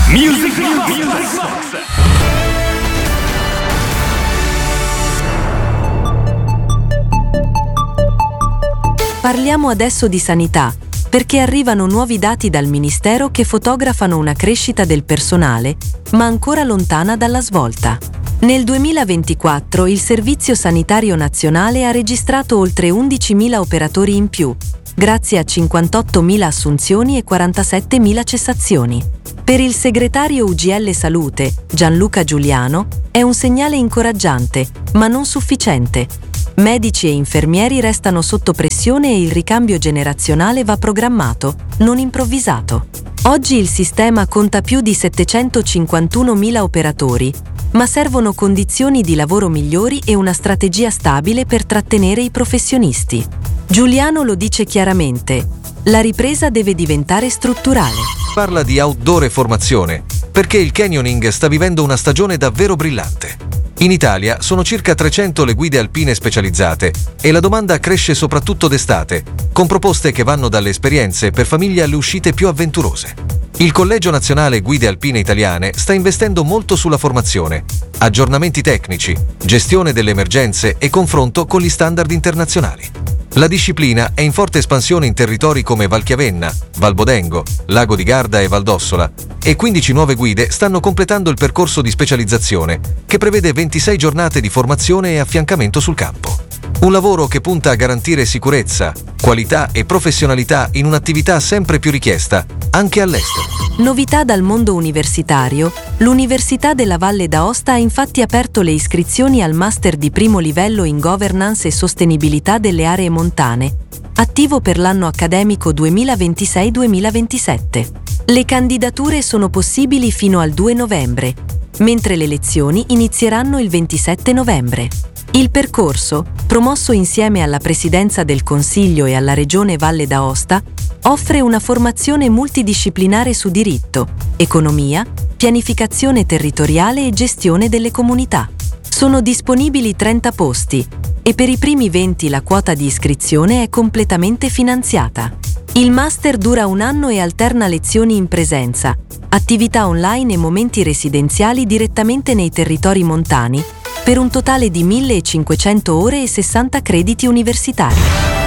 Music Box. Parliamo adesso di sanità, perché arrivano nuovi dati dal Ministero che fotografano una crescita del personale, ma ancora lontana dalla svolta. Nel 2024 il Servizio Sanitario Nazionale ha registrato oltre 11.000 operatori in più, grazie a 58.000 assunzioni e 47.000 cessazioni. Per il segretario UGL Salute, Gianluca Giuliano, è un segnale incoraggiante, ma non sufficiente. Medici e infermieri restano sotto pressione e il ricambio generazionale va programmato, non improvvisato. Oggi il sistema conta più di 751.000 operatori, ma servono condizioni di lavoro migliori e una strategia stabile per trattenere i professionisti. Giuliano lo dice chiaramente: la ripresa deve diventare strutturale. Parla di outdoor e formazione, perché il canyoning sta vivendo una stagione davvero brillante. In Italia sono circa 300 le guide alpine specializzate e la domanda cresce soprattutto d'estate, con proposte che vanno dalle esperienze per famiglie alle uscite più avventurose. Il Collegio Nazionale Guide Alpine Italiane sta investendo molto sulla formazione, aggiornamenti tecnici, gestione delle emergenze e confronto con gli standard internazionali. La disciplina è in forte espansione in territori come Valchiavenna, Valbodengo, Lago di Garda e Valdossola, e 15 nuove guide stanno completando il percorso di specializzazione, che prevede 26 giornate di formazione e affiancamento sul campo. Un lavoro che punta a garantire sicurezza, qualità e professionalità in un'attività sempre più richiesta, anche all'estero. Novità dal mondo universitario: l'Università della Valle d'Aosta ha infatti aperto le iscrizioni al Master di primo livello in Governance e Sostenibilità delle aree montane, attivo per l'anno accademico 2026-2027. Le candidature sono possibili fino al 2 novembre, mentre le lezioni inizieranno il 27 novembre. Il percorso, promosso insieme alla Presidenza del Consiglio e alla Regione Valle d'Aosta, offre una formazione multidisciplinare su diritto, economia, pianificazione territoriale e gestione delle comunità. Sono disponibili 30 posti e per i primi 20 la quota di iscrizione è completamente finanziata. Il master dura un anno e alterna lezioni in presenza, attività online e momenti residenziali direttamente nei territori montani, per un totale di 1.500 ore e 60 crediti universitari.